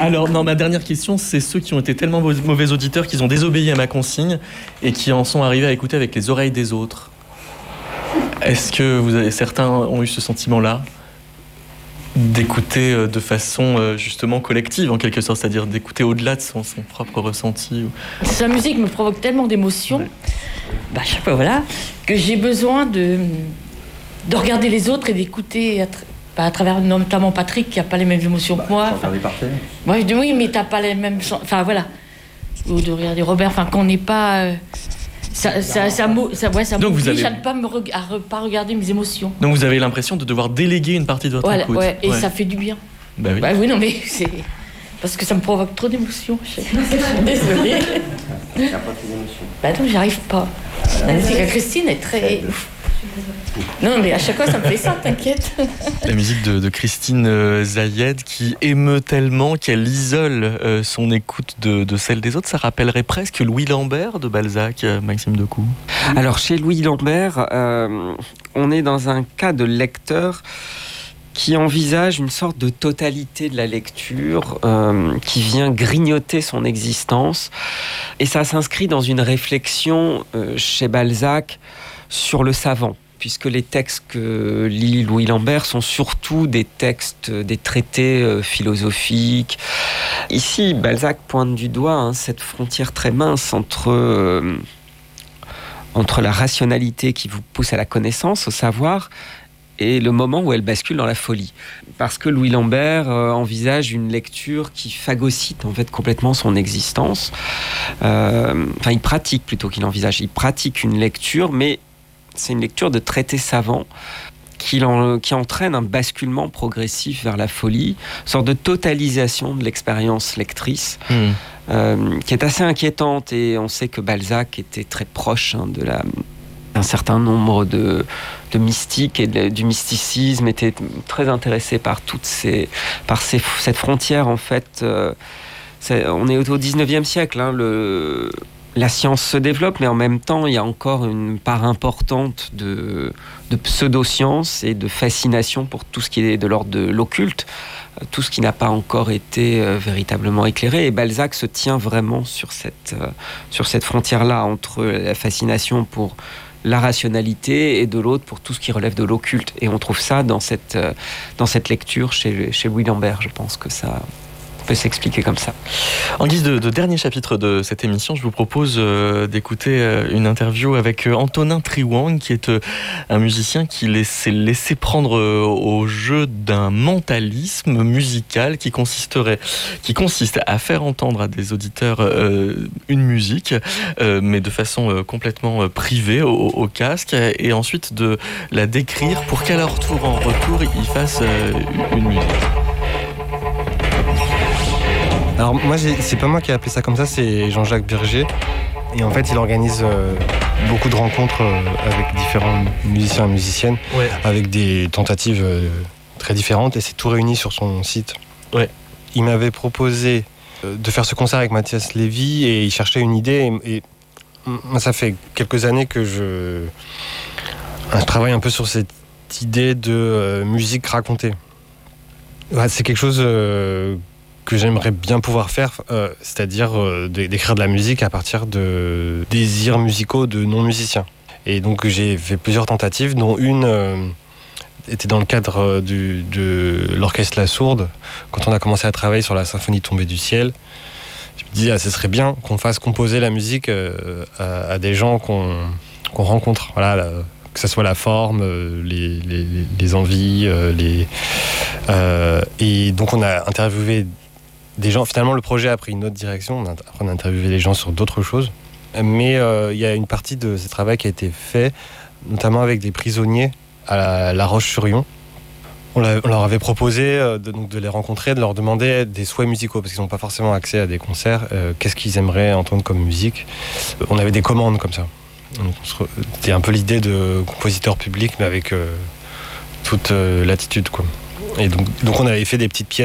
Alors, non, ma dernière question, c'est ceux qui ont été tellement mauvais auditeurs qu'ils ont désobéi à ma consigne et qui en sont arrivés à écouter avec les oreilles des autres. Est-ce que certains ont eu ce sentiment-là d'écouter de façon justement collective en quelque sorte, c'est-à-dire d'écouter au-delà de son propre ressenti Sa musique me provoque tellement d'émotions, ouais. Chaque fois, voilà, que j'ai besoin de regarder les autres et d'écouter à travers notamment Patrick qui n'a pas les mêmes émotions que moi. Regarder par terre. Moi je dis oui, mais t'as pas les mêmes... Enfin voilà. Ou de regarder Robert, qu'on n'est pas... Ça m'oblige à ne pas regarder mes émotions. Donc vous avez l'impression de devoir déléguer une partie de votre écoute. Ouais, et ça fait du bien. Bah oui. Oui, non, mais c'est... Parce que ça me provoque trop d'émotions. Désolée. Non, j'arrive pas. La musique à Christine est très... Non, mais à chaque fois, ça me fait ça, t'inquiète. La musique de Christine Zayed qui émeut tellement qu'elle isole son écoute de celle des autres. Ça rappellerait presque Louis Lambert de Balzac, Maxime Decoux. Alors, chez Louis Lambert, on est dans un cas de lecteur qui envisage une sorte de totalité de la lecture, qui vient grignoter son existence. Et ça s'inscrit dans une réflexion chez Balzac sur le savant, puisque les textes que lit Louis Lambert sont surtout des textes, des traités philosophiques. Ici, Balzac pointe du doigt cette frontière très mince entre la rationalité qui vous pousse à la connaissance, au savoir, et le moment où elle bascule dans la folie. Parce que Louis Lambert envisage une lecture qui phagocyte en fait complètement son existence. Il pratique plutôt qu'il envisage. Il pratique une lecture, mais c'est une lecture de traités savants qui entraîne un basculement progressif vers la folie, une sorte de totalisation de l'expérience lectrice, qui est assez inquiétante. Et on sait que Balzac était très proche d'un certain nombre de mystiques et du mysticisme, était très intéressé par cette frontière en fait. On est au 19e siècle, la science se développe, mais en même temps, il y a encore une part importante de pseudo-science et de fascination pour tout ce qui est de l'ordre de l'occulte, tout ce qui n'a pas encore été véritablement éclairé. Et Balzac se tient vraiment sur cette frontière-là, entre la fascination pour la rationalité et de l'autre pour tout ce qui relève de l'occulte. Et on trouve ça dans cette lecture chez Louis Lambert. Je pense que ça peut s'expliquer comme ça. En guise de dernier chapitre de cette émission, je vous propose d'écouter une interview avec Antonin Triwang, qui est un musicien qui s'est laissé prendre au jeu d'un mentalisme musical qui consiste à faire entendre à des auditeurs une musique, mais de façon complètement privée au casque, et ensuite de la décrire pour qu'à leur tour en retour, ils fassent une musique. Alors moi, c'est pas moi qui ai appelé ça comme ça, c'est Jean-Jacques Birger. Et en fait, il organise beaucoup de rencontres avec différents musiciens et musiciennes, avec des tentatives très différentes, et c'est tout réuni sur son site. Ouais. Il m'avait proposé de faire ce concert avec Mathias Lévy, et il cherchait une idée. Et moi, ça fait quelques années que je travaille un peu sur cette idée de musique racontée. C'est quelque chose que j'aimerais bien pouvoir faire, c'est-à-dire d'écrire de la musique à partir de désirs musicaux de non-musiciens. Et donc j'ai fait plusieurs tentatives, dont une était dans le cadre de l'orchestre La Sourde. Quand on a commencé à travailler sur la symphonie tombée du ciel, je me disais ce serait bien qu'on fasse composer la musique à des gens qu'on rencontre. Voilà, que ce soit la forme, les envies, et donc on a interviewé des gens. Finalement, le projet a pris une autre direction. On a interviewé les gens sur d'autres choses. Mais il y a une partie de ce travail qui a été fait, notamment avec des prisonniers à La Roche-sur-Yon. On leur avait proposé de les rencontrer, de leur demander des souhaits musicaux, parce qu'ils n'ont pas forcément accès à des concerts. Qu'est-ce qu'ils aimeraient entendre comme musique ? On avait des commandes comme ça. Donc, c'était un peu l'idée de compositeur public, mais avec toute l'attitude, quoi. Et donc on avait fait des petites pièces